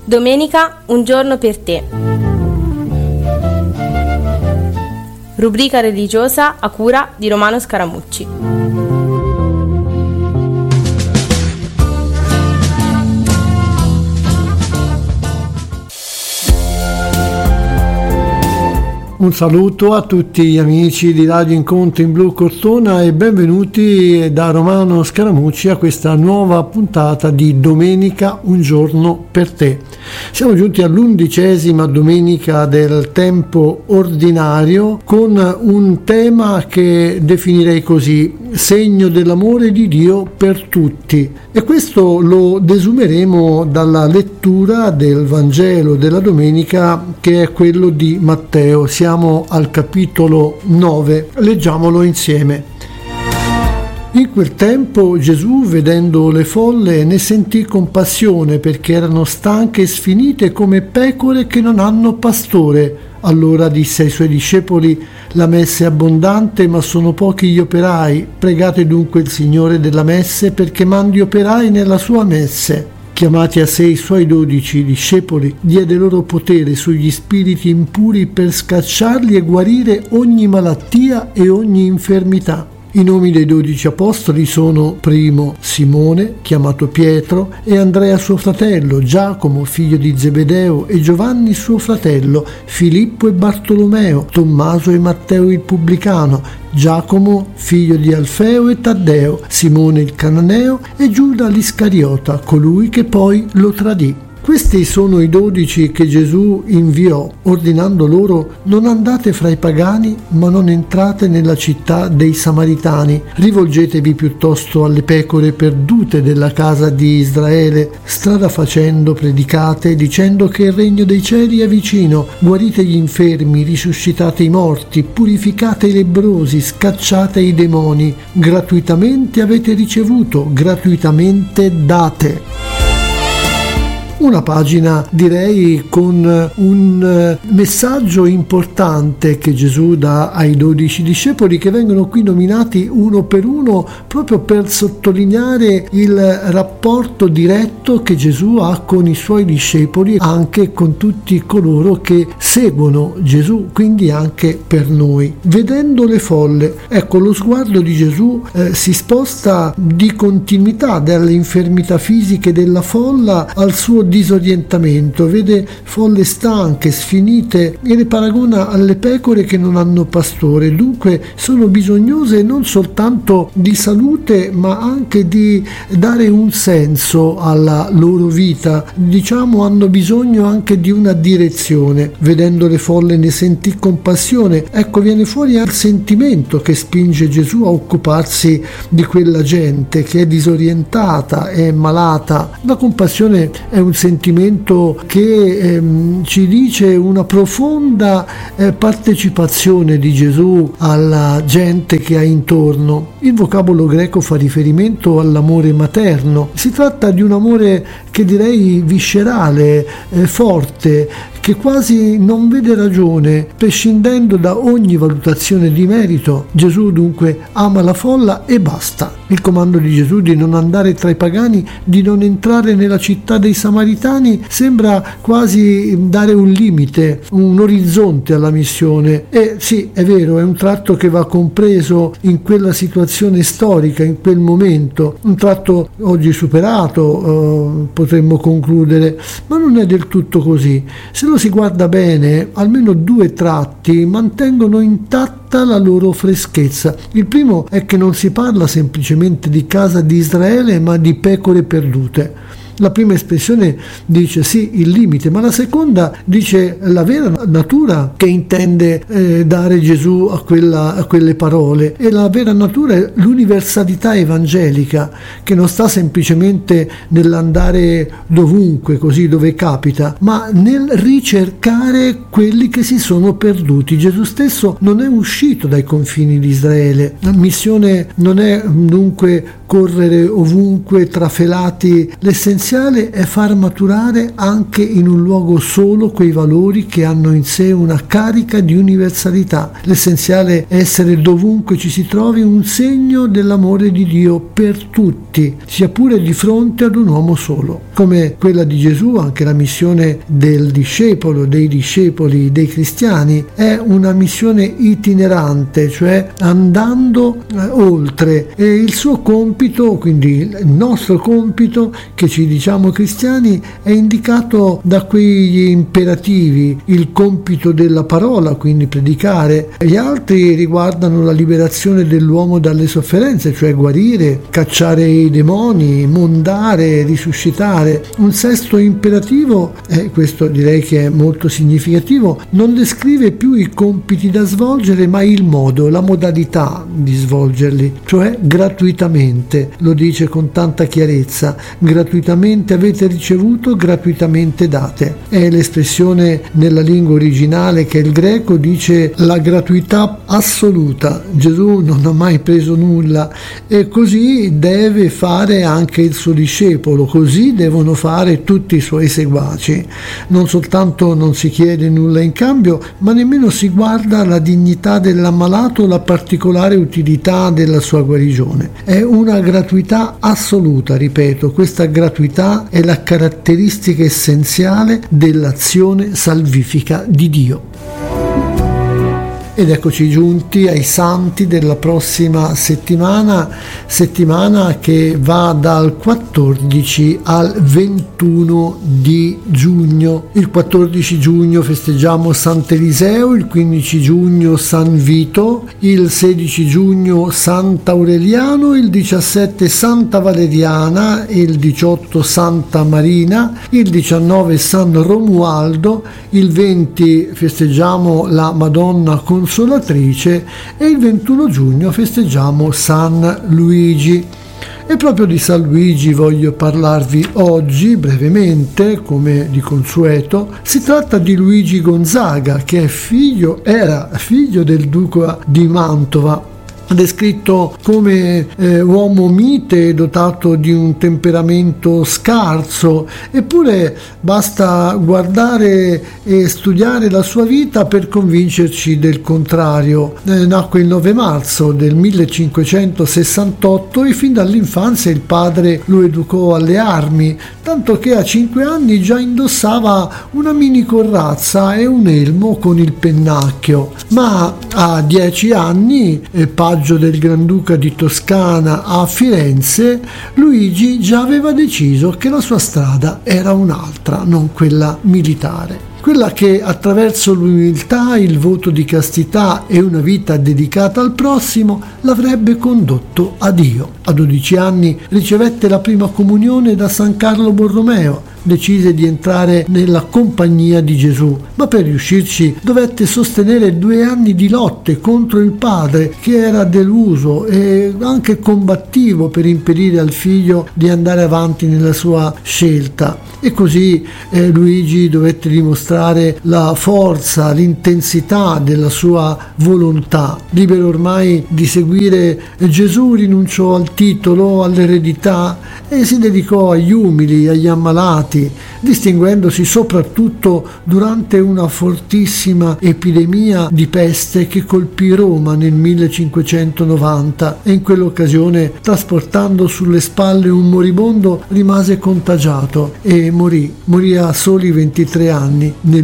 Domenica, un giorno per te. Rubrica religiosa a cura di Romano Scaramucci. Un saluto a tutti gli amici di Radio Incontro in Blu Cortona e benvenuti da Romano Scaramucci a questa nuova puntata di Domenica, un giorno per te. Siamo giunti all'11ª domenica del tempo ordinario con un tema che definirei così: segno dell'amore di Dio per tutti. E questo lo desumeremo dalla lettura del Vangelo della domenica, che è quello di Matteo. Siamo al capitolo 9, leggiamolo insieme. In quel tempo Gesù, vedendo le folle, ne sentì compassione perché erano stanche e sfinite come pecore che non hanno pastore. Allora disse ai suoi discepoli: la messe è abbondante, ma sono pochi gli operai. Pregate dunque il Signore della messe perché mandi operai nella sua messe. Chiamati a sé i suoi 12 discepoli, diede loro potere sugli spiriti impuri per scacciarli e guarire ogni malattia e ogni infermità. I nomi dei 12 apostoli sono: primo Simone, chiamato Pietro, e Andrea suo fratello, Giacomo figlio di Zebedeo e Giovanni suo fratello, Filippo e Bartolomeo, Tommaso e Matteo il pubblicano, Giacomo figlio di Alfeo e Taddeo, Simone il cananeo e Giuda l'Iscariota, colui che poi lo tradì. Questi sono i 12 che Gesù inviò, ordinando loro: non andate fra i pagani, ma non entrate nella città dei Samaritani. Rivolgetevi piuttosto alle pecore perdute della casa di Israele. Strada facendo predicate, dicendo che il regno dei cieli è vicino. Guarite gli infermi, risuscitate i morti, purificate i lebbrosi, scacciate i demoni. Gratuitamente avete ricevuto, gratuitamente date. Una pagina, direi, con un messaggio importante che Gesù dà ai 12 discepoli, che vengono qui nominati uno per uno proprio per sottolineare il rapporto diretto che Gesù ha con i suoi discepoli, anche con tutti coloro che seguono Gesù, quindi anche per noi. Vedendo le folle, ecco, lo sguardo di Gesù si sposta di continuità dalle infermità fisiche della folla al suo disorientamento. Vede folle stanche, sfinite e le paragona alle pecore che non hanno pastore. Dunque sono bisognose non soltanto di salute, ma anche di dare un senso alla loro vita. Diciamo, hanno bisogno anche di una direzione. Vedendo le folle ne sentì compassione. Ecco, viene fuori il sentimento che spinge Gesù a occuparsi di quella gente che è disorientata, è malata. La compassione è un sentimento che ci dice una profonda partecipazione di Gesù alla gente che ha intorno. Il vocabolo greco fa riferimento all'amore materno. Si tratta di un amore che direi viscerale, forte, che quasi non vede ragione, prescindendo da ogni valutazione di merito. Gesù dunque ama la folla e basta. Il comando di Gesù di non andare tra i pagani, di non entrare nella città dei Samaritani, sembra quasi dare un limite, un orizzonte alla missione. E sì, è vero, è un tratto che va compreso in quella situazione storica, in quel momento, un tratto oggi superato, potremmo concludere, ma non è del tutto così. Se lo si guarda bene, almeno 2 tratti mantengono intatta la loro freschezza. Il primo è che non si parla semplicemente di casa di Israele, ma di pecore perdute. La prima espressione dice sì, il limite, ma la seconda dice la vera natura che intende dare Gesù a quelle parole. E la vera natura è l'universalità evangelica, che non sta semplicemente nell'andare dovunque, così dove capita, ma nel ricercare quelli che si sono perduti. Gesù stesso non è uscito dai confini di Israele. La missione non è dunque correre ovunque trafelati. L'essenziale l'essenziale è far maturare anche in un luogo solo quei valori che hanno in sé una carica di universalità. L'essenziale è essere dovunque ci si trovi un segno dell'amore di Dio per tutti, sia pure di fronte ad un uomo solo. Come quella di Gesù, anche la missione del discepolo, dei discepoli, dei cristiani, è una missione itinerante, cioè andando oltre. E il suo compito, quindi il nostro compito, che ci diciamo cristiani, è indicato da quegli imperativi: il compito della parola, quindi predicare. Gli altri riguardano la liberazione dell'uomo dalle sofferenze, cioè guarire, cacciare i demoni, mondare, risuscitare. Un sesto imperativo, e questo direi che è molto significativo, non descrive più i compiti da svolgere, ma il modo, la modalità di svolgerli, cioè gratuitamente. Lo dice con tanta chiarezza: gratuitamente avete ricevuto, gratuitamente date. È l'espressione nella lingua originale, che è il greco, dice la gratuità assoluta. Gesù non ha mai preso nulla, e così deve fare anche il suo discepolo, così devono fare tutti i suoi seguaci. Non soltanto non si chiede nulla in cambio, ma nemmeno si guarda la dignità dell'ammalato o la particolare utilità della sua guarigione. È una gratuità assoluta, ripeto. Questa gratuità è la caratteristica essenziale dell'azione salvifica di Dio. Ed eccoci giunti ai santi della prossima settimana che va dal 14 al 21 di giugno. Il 14 giugno festeggiamo Sant'Eliseo, il 15 giugno San Vito, il 16 giugno Sant'Aureliano, il 17 Santa Valeriana, il 18 Santa Marina, il 19 San Romualdo, il 20 festeggiamo la Madonna Consolatrice e il 21 giugno festeggiamo San Luigi. E proprio di San Luigi voglio parlarvi oggi brevemente, come di consueto. Si tratta di Luigi Gonzaga, che era figlio del duca di Mantova, descritto come uomo mite, dotato di un temperamento scarso, eppure basta guardare e studiare la sua vita per convincerci del contrario. Nacque il 9 marzo del 1568 e fin dall'infanzia il padre lo educò alle armi, tanto che a 5 anni già indossava una mini corazza e un elmo con il pennacchio. Ma a 10 anni, paggio del Granduca di Toscana a Firenze, Luigi già aveva deciso che la sua strada era un'altra, non quella militare. Quella che attraverso l'umiltà, il voto di castità e una vita dedicata al prossimo l'avrebbe condotto a Dio. A 12 anni ricevette la prima comunione da San Carlo Borromeo. Decise di entrare nella compagnia di Gesù, ma per riuscirci dovette sostenere 2 anni di lotte contro il padre, che era deluso e anche combattivo per impedire al figlio di andare avanti nella sua scelta. E così Luigi dovette dimostrare la forza, l'intensità della sua volontà. Libero ormai di seguire Gesù, rinunciò al titolo, all'eredità e si dedicò agli umili, agli ammalati, distinguendosi soprattutto durante una fortissima epidemia di peste che colpì Roma nel 1590, e in quell'occasione, trasportando sulle spalle un moribondo, rimase contagiato e morì a soli 23 anni nel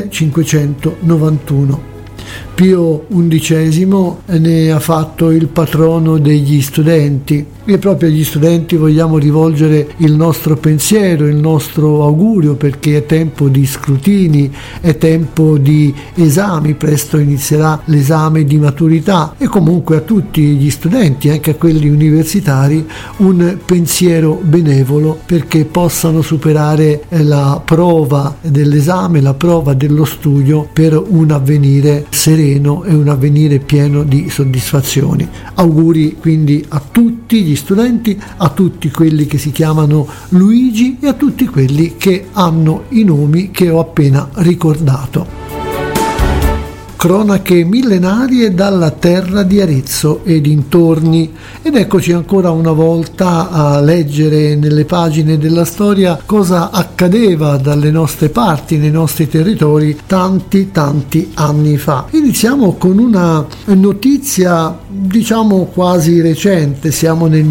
1591. Pio XI ne ha fatto il patrono degli studenti, e proprio agli studenti vogliamo rivolgere il nostro pensiero, il nostro augurio, perché è tempo di scrutini, è tempo di esami, presto inizierà l'esame di maturità, e comunque a tutti gli studenti, anche a quelli universitari, un pensiero benevolo perché possano superare la prova dell'esame, la prova dello studio, per un avvenire sereno e un avvenire pieno di soddisfazioni. Auguri quindi a tutti gli studenti, a tutti quelli che si chiamano Luigi e a tutti quelli che hanno i nomi che ho appena ricordato. cronache millenarie dalla terra di Arezzo e dintorni. Ed eccoci ancora una volta a leggere nelle pagine della storia cosa accadeva dalle nostre parti, nei nostri territori, tanti anni fa. Iniziamo con una notizia diciamo quasi recente, siamo nel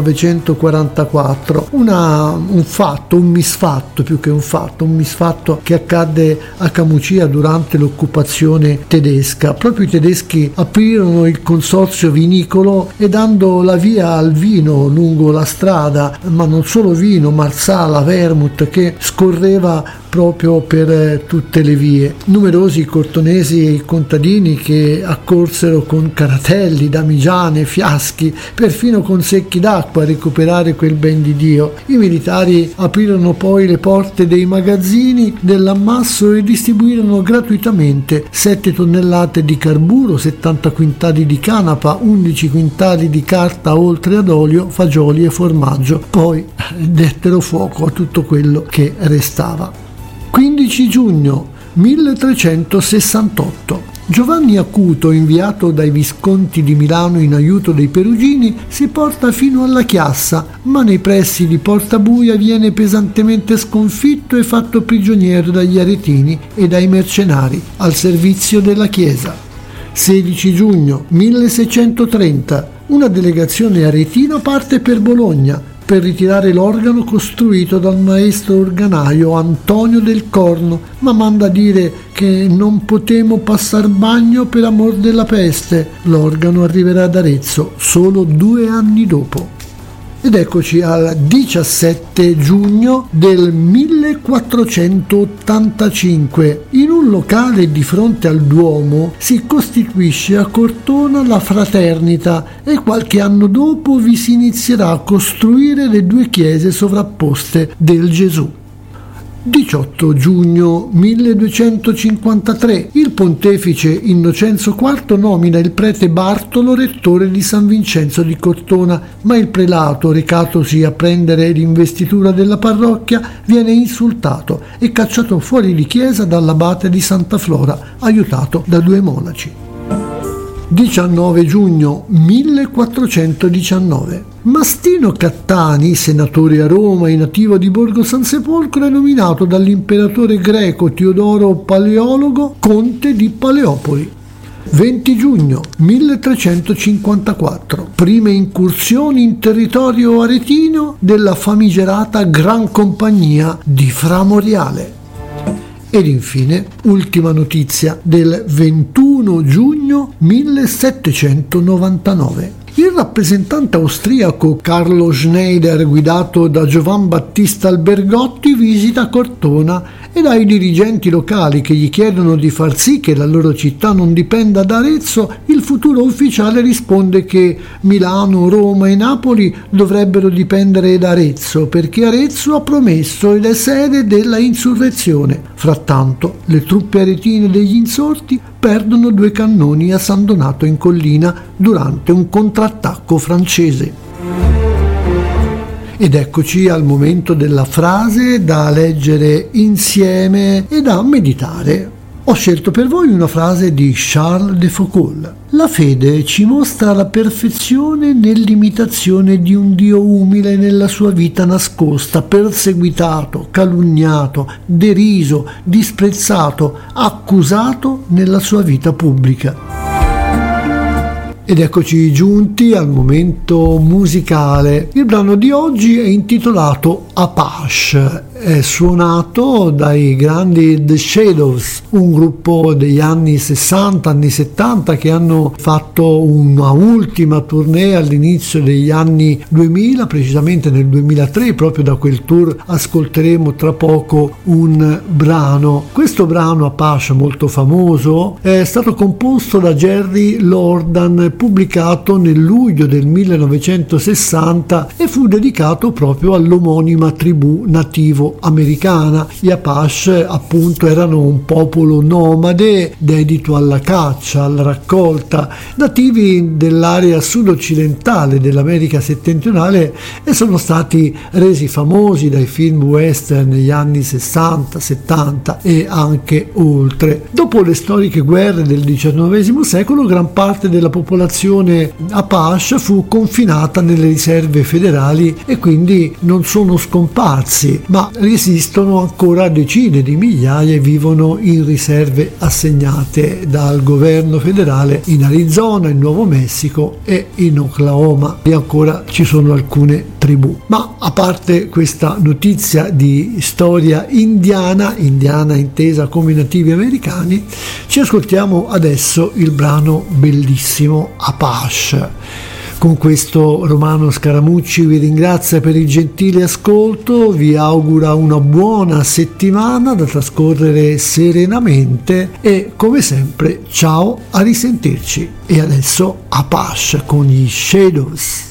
1944, un misfatto più che un misfatto che accadde a Camucia durante l'occupazione tedesca. Proprio i tedeschi aprirono il consorzio vinicolo e dando la via al vino lungo la strada, ma non solo vino, marsala, vermouth, che scorreva proprio per tutte le vie. Numerosi cortonesi e contadini che accorsero con caratelli, damigiane, fiaschi, perfino con secchi d'acqua a recuperare quel ben di Dio. I militari aprirono poi le porte dei magazzini dell'ammasso e distribuirono gratuitamente 7 tonnellate di carburo, 70 quintali di canapa, 11 quintali di carta oltre ad olio, fagioli e formaggio. Poi dettero fuoco a tutto quello che restava. 15 giugno 1368. Giovanni Acuto, inviato dai Visconti di Milano in aiuto dei Perugini, si porta fino alla Chiassa, ma nei pressi di Porta Buia viene pesantemente sconfitto e fatto prigioniero dagli aretini e dai mercenari al servizio della Chiesa. 16 giugno 1630. Una delegazione aretina parte per Bologna per ritirare l'organo costruito dal maestro organaio Antonio del Corno, ma manda dire che non potemo passar bagno per amor della peste. L'organo arriverà ad Arezzo solo 2 anni dopo. Ed eccoci al 17 giugno del 1485. In un locale di fronte al Duomo si costituisce a Cortona la Fraternita e qualche anno dopo vi si inizierà a costruire le 2 chiese sovrapposte del Gesù. 18 giugno 1253. Il pontefice Innocenzo IV nomina il prete Bartolo rettore di San Vincenzo di Cortona, ma il prelato, recatosi a prendere l'investitura della parrocchia, viene insultato e cacciato fuori di chiesa dall'abate di Santa Flora, aiutato da 2 monaci. 19 giugno 1419. Mastino Cattani, senatore a Roma e nativo di Borgo San Sepolcro, è nominato dall'imperatore greco Teodoro Paleologo conte di Paleopoli. 20 giugno 1354. Prime incursioni in territorio aretino della famigerata Gran Compagnia di Fra Moriale. Ed infine, ultima notizia del 21 giugno 1799. Il rappresentante austriaco Carlo Schneider, guidato da Giovan Battista Albergotti, visita Cortona e ai dirigenti locali che gli chiedono di far sì che la loro città non dipenda da Arezzo, il futuro ufficiale risponde che Milano, Roma e Napoli dovrebbero dipendere da Arezzo perché Arezzo ha promesso ed è sede della insurrezione. Frattanto, le truppe aretine degli insorti perdono 2 cannoni a San Donato in collina durante un contrattacco francese. Ed eccoci al momento della frase da leggere insieme e da meditare. Ho scelto per voi una frase di Charles de Foucault. La fede ci mostra la perfezione nell'imitazione di un Dio umile nella sua vita nascosta, perseguitato, calunniato, deriso, disprezzato, accusato nella sua vita pubblica. Ed eccoci giunti al momento musicale. Il brano di oggi è intitolato Apache. È suonato dai grandi The Shadows, un gruppo degli anni 60, anni 70 che hanno fatto una ultima tournée all'inizio degli anni 2000, precisamente nel 2003. Proprio da quel tour ascolteremo tra poco un brano. Questo brano Apache, molto famoso, è stato composto da Jerry Lordan, pubblicato nel luglio del 1960 e fu dedicato proprio all'omonima tribù nativo afroamericana. Gli Apache appunto erano un popolo nomade dedito alla caccia, alla raccolta, nativi dell'area sud-occidentale dell'America settentrionale, e sono stati resi famosi dai film western negli anni 60, 70 e anche oltre. Dopo le storiche guerre del XIX secolo, gran parte della popolazione Apache fu confinata nelle riserve federali e quindi non sono scomparsi, ma esistono ancora decine di migliaia e vivono in riserve assegnate dal governo federale in Arizona, in Nuovo Messico e in Oklahoma, e ancora ci sono alcune tribù. Ma a parte questa notizia di storia indiana intesa come nativi americani, ci ascoltiamo adesso il brano bellissimo Apache. Con questo Romano Scaramucci vi ringrazia per il gentile ascolto, vi augura una buona settimana da trascorrere serenamente e come sempre ciao, a risentirci. E adesso Apache con gli Shadows.